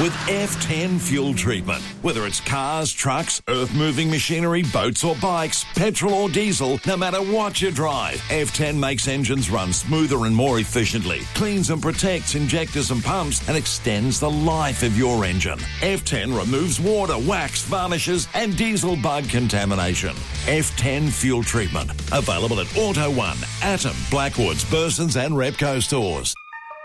with F10 fuel treatment. Whether it's cars, trucks, earth-moving machinery, boats or bikes, petrol or diesel, no matter what you drive, F10 makes engines run smoother and more efficiently, cleans and protects injectors and pumps, and extends the life of your engine. F10 removes water, wax, varnishes and diesel bug contamination. F10 fuel treatment. Available at Auto One, Atom, Blackwoods, Burson's and Repco stores.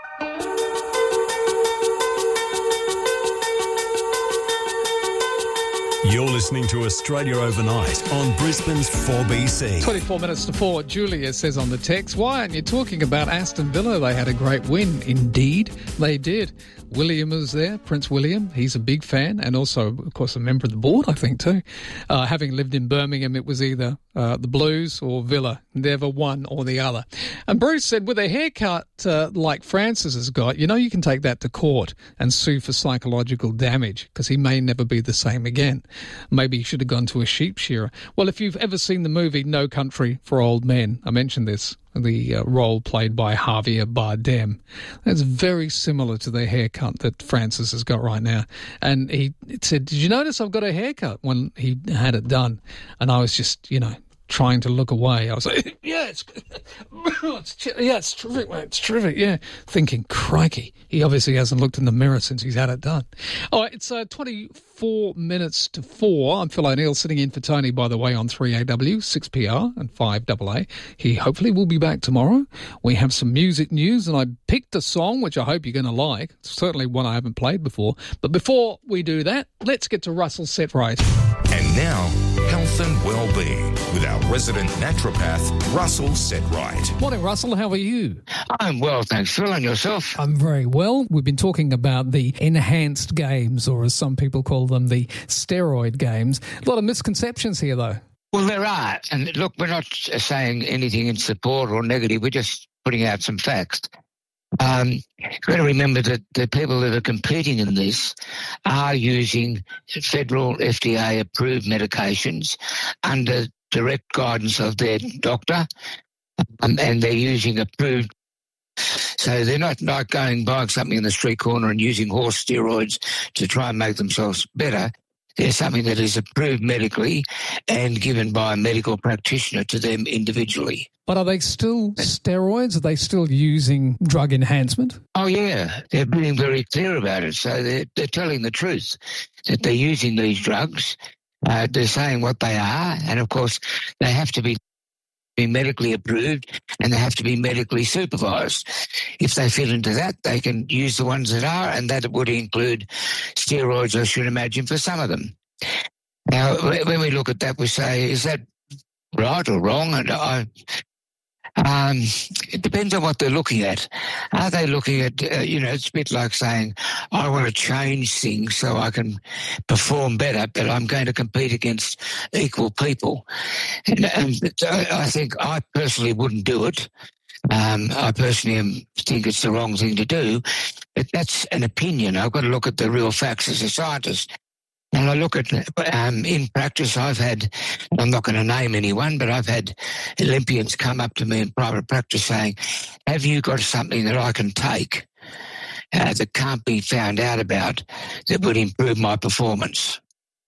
You're listening to Australia Overnight on Brisbane's 4BC. 24 minutes to 4. Julia says on the text, why aren't you talking about Aston Villa? They had a great win. Indeed, they did. William was there, Prince William. He's a big fan and also, of course, a member of the board, I think, too. Having lived in Birmingham, it was either the Blues or Villa, never one or the other. And Bruce said, with a haircut like Francis has got, you can take that to court and sue for psychological damage because he may never be the same again. Maybe he should have gone to a sheep shearer. Well, if you've ever seen the movie No Country for Old Men, I mentioned this, the role played by Javier Bardem. That's very similar to the haircut that Francis has got right now. And he said, did you notice I've got a haircut when he had it done? And I was just, trying to look away. I was like, it's terrific, mate. It's terrific, yeah. Thinking, crikey, he obviously hasn't looked in the mirror since he's had it done. All right, it's 24 minutes to 4. I'm Phil O'Neill, sitting in for Tony, by the way, on 3AW, 6PR and 5AA. He hopefully will be back tomorrow. We have some music news, and I picked a song, which I hope you're going to like. It's certainly one I haven't played before. But before we do that, let's get to Russell Setright. And now, health and well-being with our resident naturopath, Russell Setright. Morning, Russell. How are you? I'm well, thanks, Phil. And yourself? I'm very well. We've been talking about the enhanced games, or as some people call them, the steroid games. A lot of misconceptions here, though. Well, there are. And look, we're not saying anything in support or negative. We're just putting out some facts. You've got to remember that the people that are competing in this are using federal FDA-approved medications under direct guidance of their doctor, and they're using approved. So they're not going buying something in the street corner and using horse steroids to try and make themselves better. There's something that is approved medically and given by a medical practitioner to them individually. But are they still steroids? Are they still using drug enhancement? Oh, yeah. They're being very clear about it. So they're telling the truth that they're using these drugs. They're saying what they are. And, of course, they have to be medically approved and they have to be medically supervised. If they fit into that, they can use the ones that are, and that would include steroids, I should imagine, for some of them. Now, when we look at that, we say, is that right or wrong? And it depends on what they're looking at. Are they looking at, it's a bit like saying, I want to change things so I can perform better, but I'm going to compete against equal people. And I think I personally wouldn't do it. I personally think it's the wrong thing to do, but that's an opinion. I've got to look at the real facts as a scientist. And I look at, in practice, I'm not going to name anyone, but I've had Olympians come up to me in private practice saying, have you got something that I can take that can't be found out about that would improve my performance?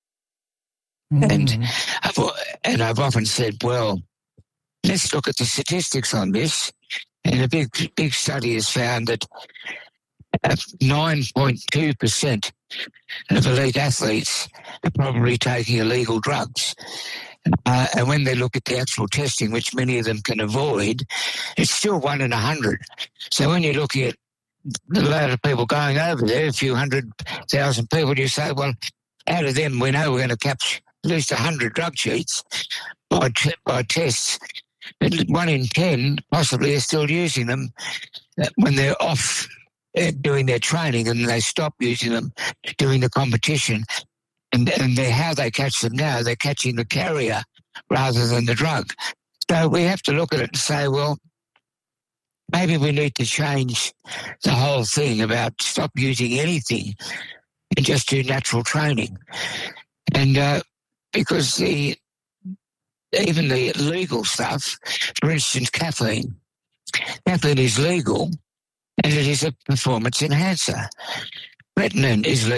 And I've often said, well, let's look at the statistics on this. And a big study has found that 9.2% of elite athletes are probably taking illegal drugs. And when they look at the actual testing, which many of them can avoid, it's still 1 in 100. So when you're looking at a lot of people going over there, a few 100,000 people, you say, well, out of them, we know we're going to capture at least 100 drug cheats by tests. But 1 in 10 possibly are still using them when they're off doing their training, and they stop using them during the competition. And how they catch them now, they're catching the carrier rather than the drug. So we have to look at it and say, well, maybe we need to change the whole thing about stop using anything and just do natural training. And because even the legal stuff, for instance, caffeine is legal, and it is a performance enhancer. Retinine is legal.